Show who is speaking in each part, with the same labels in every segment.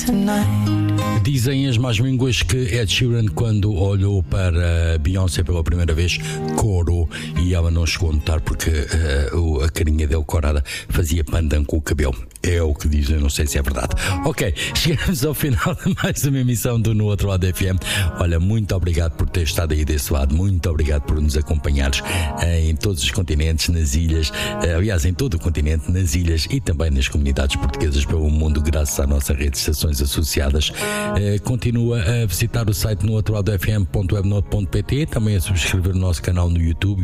Speaker 1: Dizem as más línguas que Ed Sheeran, quando olhou para Beyoncé pela primeira vez, corou e ela não chegou a notar porque a carinha dele corada fazia pandan com o cabelo. É o que dizem, não sei se é verdade. Ok, chegamos ao final de mais uma emissão do No Outro Lado FM. Olha, muito obrigado por ter estado aí desse lado, muito obrigado por nos acompanhares em todos os continentes, nas ilhas, aliás, em todo o continente, nas ilhas e também nas comunidades portuguesas pelo mundo, graças à nossa rede de estações associadas. Continua a visitar o site nooutroladoFM.webnote.pt, também a subscrever o nosso canal no YouTube,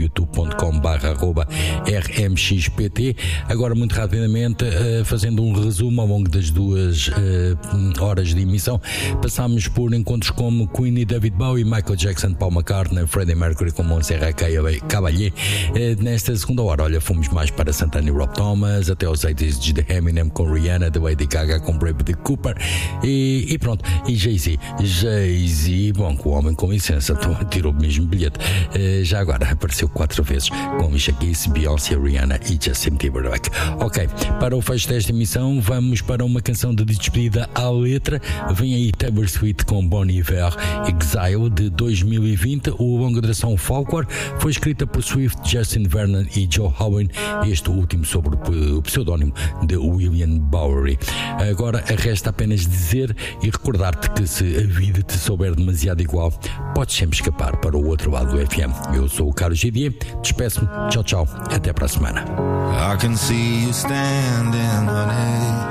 Speaker 1: youtube.com/rmxpt. Agora, muito rapidamente, fazendo um resumo ao longo das 2 horas de emissão, passámos por encontros como Queen e David Bowie, Michael Jackson, Paul McCartney, Freddie Mercury com Montserrat Caballé. Nesta segunda hora, olha, fomos mais para Santana e Rob Thomas, até aos 80s de Eminem com Rihanna, The Lady Gaga com Bradley Cooper e pronto, e Jay-Z, bom, com o homem com licença, tirou o mesmo bilhete. Já agora apareceu 4 vezes com Alicia Keys, Beyoncé, Rihanna e Justin Timberlake. Ok, para o fecho desta emissão, vamos para uma canção de despedida à letra. Vem aí Taylor Swift com Bon Iver, Exile, de 2020. O longa duração Folklore foi escrita por Swift, Justin Vernon e Joe Howen, este último sobre o pseudónimo de William Bowery. Agora resta apenas dizer e recordar-te que se a vida te souber demasiado igual, podes sempre escapar para o outro lado do FM. Eu sou o Carlos Gidier, despeço-me, tchau, tchau, até para a semana.
Speaker 2: I can see you standing, honey,